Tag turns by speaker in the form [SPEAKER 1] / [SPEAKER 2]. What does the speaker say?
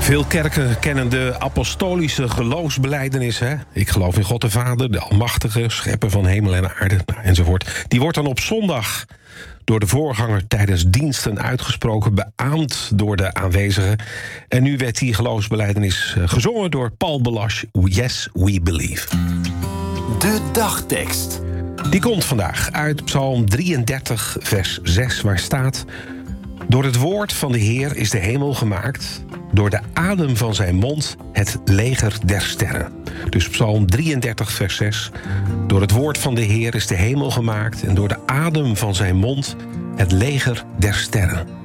[SPEAKER 1] Veel kerken kennen de apostolische geloofsbelijdenis. Hè? Ik geloof in God de Vader, de Almachtige, schepper van hemel en aarde, enzovoort. Die wordt dan op zondag door de voorganger tijdens diensten uitgesproken, beaamd door de aanwezigen. En nu werd die geloofsbelijdenis gezongen door Paul Balash, Yes, We Believe.
[SPEAKER 2] De dagtekst.
[SPEAKER 1] Die komt vandaag uit Psalm 33, vers 6, waar staat: door het woord van de Heer is de hemel gemaakt, door de adem van zijn mond het leger der sterren. Dus Psalm 33, vers 6. Door het woord van de Heer is de hemel gemaakt, en door de adem van zijn mond het leger der sterren.